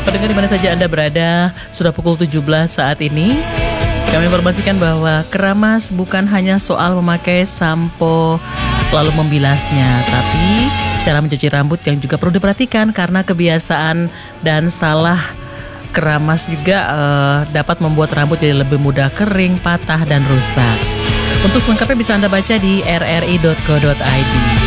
Pendengar di mana saja Anda berada, sudah pukul 17 saat ini. Kami informasikan bahwa keramas bukan hanya soal memakai sampo lalu membilasnya, tapi cara mencuci rambut yang juga perlu diperhatikan karena kebiasaan dan salah keramas juga dapat membuat rambut jadi lebih mudah kering, patah, dan rusak. Untuk selengkapnya bisa Anda baca di rri.co.id.